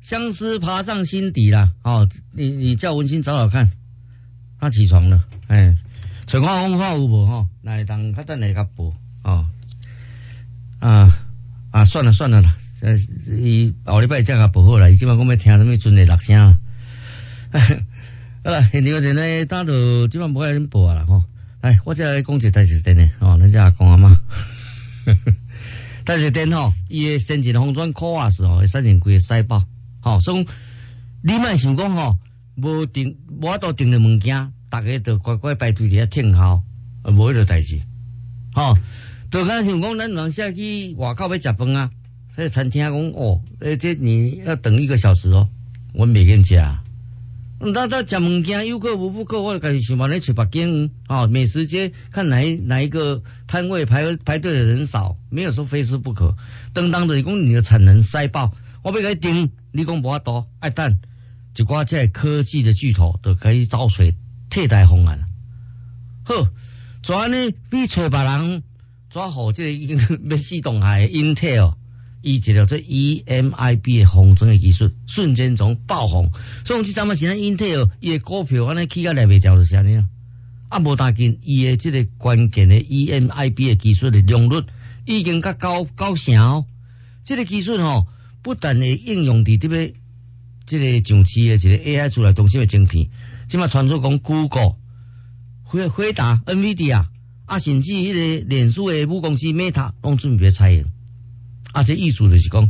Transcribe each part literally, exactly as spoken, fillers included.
相思爬上心底啦。哦，你你叫文心找找看，他起床了，哎，找看风化有无吼？来当较等来甲报哦。啊啊，算了算了啦，呃，伊后礼拜才甲报好啦，伊即摆讲要听什么阵的乐声啦。好啦，现场人呢，打到即摆无爱恁报啊啦吼。来，我再来讲一个大石店的哦，咱只阿公阿妈。大石店吼，伊的先进红砖科瓦斯吼，会产生规个细胞。吼、哦，所以你莫想讲吼，无定无法度定的物件，大家都乖乖排队伫遐听候，无迄个代志。吼、哦，就敢想讲，咱人下去外口要食饭啊，迄餐厅讲哦，诶，这你要等一个小时哦，我袂愿食。那那食物件有够无不够，我就开始想办法找别间哦，美食街看哪一哪一个摊位排排队的人少，没有说非吃不可。等当的讲你的产能塞爆，我要给订，你讲无法度，爱等一寡这科技的巨头都可以找找替代方案。好，怎样呢？比找别人抓好这个已经要启动下的 Intel。伊一个做 E M I B 的红针的技术，瞬间从爆红。所以这阵嘛是咱 Intel 伊的股票安尼起甲来袂掉就是安尼啊。啊无大紧，伊的这个关键的 E M I B 的技术的良率已经甲高高成哦。这个技术吼，不但会应用伫这个这个上市的一个 A I 出来东西的晶片，即嘛传出讲 Google、辉辉达、NVIDIA 啊，甚至迄个脸书的母公司 Meta 拢准备采用。啊，这意思就是讲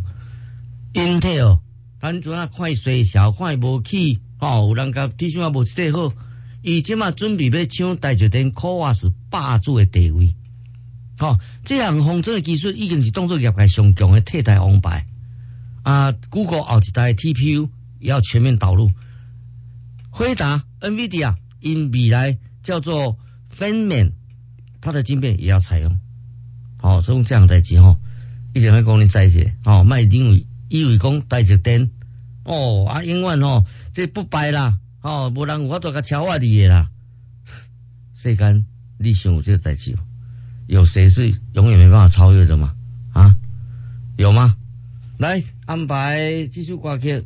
，Intel， 咱阵啊看衰小，看无起，吼、哦，有人甲提醒啊无这个好，伊即马准备要抢台积电科瓦斯霸主的地位，吼、哦，这项风筝的技术已经是当作业界上强的替代王牌。啊 ，Google 后一代 T P U 也要全面导入，辉达、NVIDIA 因未来叫做 Feynman， 它的晶片也要采用，好、哦，所以这样代志吼。一定会讲你在一哦，卖因为以为讲台积电哦啊，永远哦，这不败啦，哦，无人有法度甲超我你的啦。世间你想有这个代志，有谁是永远没办法超越的吗？啊，有吗？来安排这首歌曲，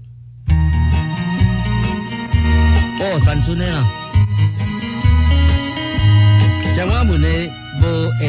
哦，山村的啦，江湾文的无。